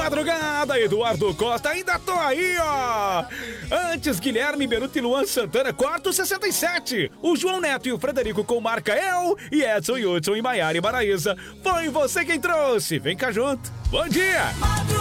madrugada, Eduardo Costa, ainda tô aí, ó. Antes, Guilherme Beruto e Luan Santana, quarto 67. O João Neto e o Frederico com marca eu e Edson Hudson e Maiara e Maraísa. Foi você quem trouxe. Vem cá junto. Bom dia.